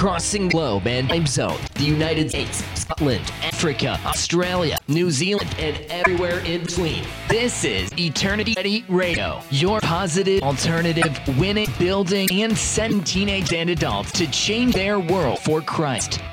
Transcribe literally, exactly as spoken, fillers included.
crossing globe and time zone, the United States, Scotland, Africa, Australia, New Zealand, and everywhere in between. This is Eternity Ready Radio, your positive alternative, winning, building, and sending teenage and adults to change their world for Christ.